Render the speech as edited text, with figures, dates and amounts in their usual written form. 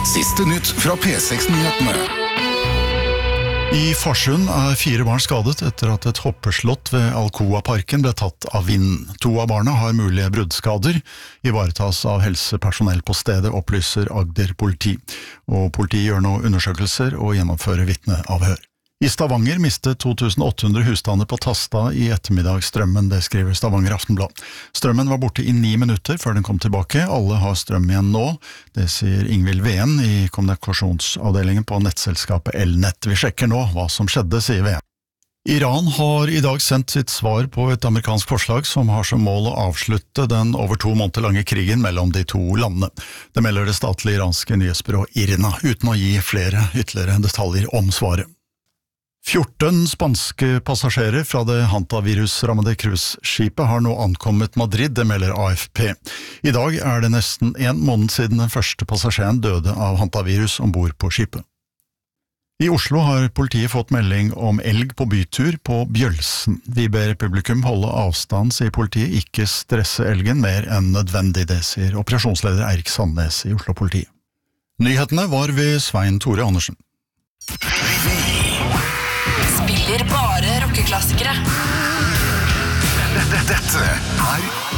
Siste nytt fra P6-nyhetene. I Farsund 4 barn skadet etter at et hoppeslott ved Alcoa-parken ble tatt av vinden. 2 av barna har mulige bruddskader, ivaretas av helsepersonell på stedet, opplyser Agder politi. Og politiet gjør nå undersøkelser og gjennomfører vitneavhør. I Stavanger mistet 2800 husstander på Tasta i ettermiddag strømmen, det skriver Stavanger Aftenblad. Strømmen var borte i 9 minutter før den kom tilbake. Alle har strøm igjen nå, det sier Ingvild Veen i kommunikasjonsavdelingen på nettselskapet Elnett. Vi sjekker nå hva som skjedde, sier Veen. Iran har i dag sendt sitt svar på et amerikansk forslag som har som mål å avslutte den over 2 måneder lange krigen mellom de 2 landene. Det melder det statlige iranske nyhetsbyrå IRNA, uten å gi flere ytterligere detaljer om svaret. 14 spanske passasjerer fra det hantavirusrammede cruiseskipet har nå ankommet Madrid, det melder AFP. I dag er det nesten 1 måned siden den første passasjeren døde av hantavirus ombord på skipet. I Oslo har politiet fått melding om elg på bytur på Bjølsen. Vi ber publikum holde avstand, sier politiet, ikke stresse elgen mer enn nødvendig, det sier operasjonsleder Eirik Sandnes i Oslo politi. Nyhetene var ved Svein Tore Andersen. Spiller bare rockeklassikere. Dette er